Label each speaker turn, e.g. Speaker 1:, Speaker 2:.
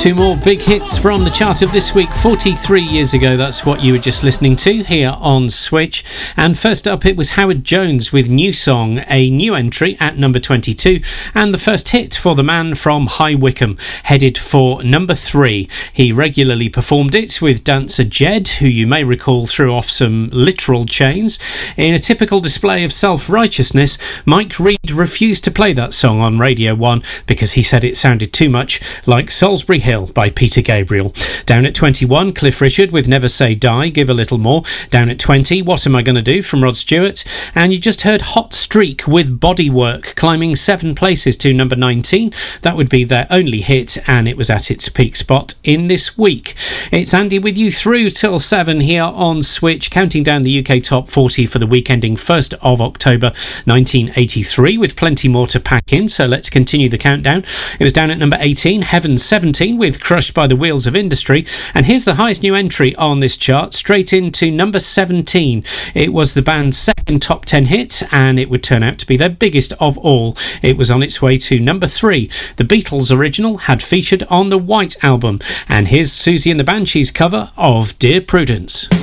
Speaker 1: Two more big hits from the chart of this week. 43 years ago, that's what you were just listening to here on Switch. And first up, it was Howard Jones with New Song, a new entry at number 22, and the first hit for the man from High Wycombe, headed for number 3. He regularly performed it with dancer Jed, who you may recall threw off some literal chains. In a typical display of self-righteousness, Mike Reid refused to play that song on Radio 1 because he said it sounded too much like Salisbury Hill by Peter Gabriel. Down at 21, Cliff Richard with Never Say Die, Give a Little More. Down at 20, What Am I Gonna Do from Rod Stewart. And you just heard Hot Streak with Bodywork, climbing 7 places to number 19. That would be their only hit, and it was at its peak spot in this week. It's Andy with you through till 7 here on Switch, counting down the UK Top 40 for the week ending 1st of October 1983, with plenty more to pack in, so let's continue the countdown. It was down at number 18, Heaven 17 with Crushed by the Wheels of Industry, and here's the highest new entry on this chart, straight into number 17. It was the band's second top 10 hit, and it would turn out to be their biggest of all. It was on its way to number 3. The Beatles original had featured on the White Album, and here's Susie and the Banshees cover of Dear Prudence.